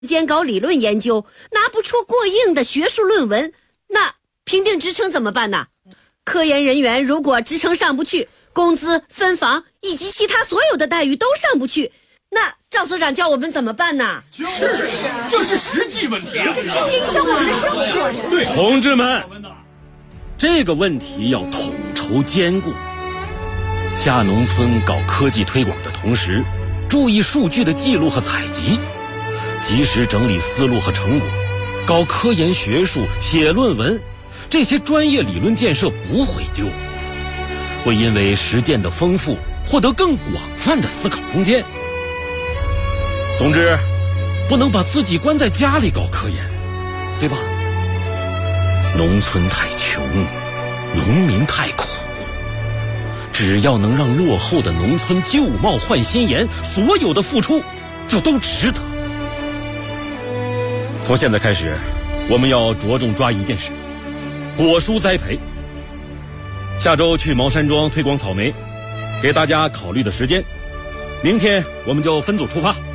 间搞理论研究，拿不出过硬的学术论文，那评定职称怎么办呢？科研人员如果职称上不去，工资、分房以及其他所有的待遇都上不去，那赵所长叫我们怎么办呢？ 这是实际问题啊， 直接影响我们的生活。 对， 同志们，这个问题要统筹兼顾。下农村搞科技推广的同时，注意数据的记录和采集，及时整理思路和成果，搞科研学术，写论文，这些专业理论建设不会丢，会因为实践的丰富获得更广泛的思考空间。总之，不能把自己关在家里搞科研，对吧？农村太穷，农民太苦，只要能让落后的农村旧貌换新颜，所有的付出就都值得。从现在开始，我们要着重抓一件事：果蔬栽培。下周去茅山庄推广草莓，给大家考虑的时间，明天我们就分组出发。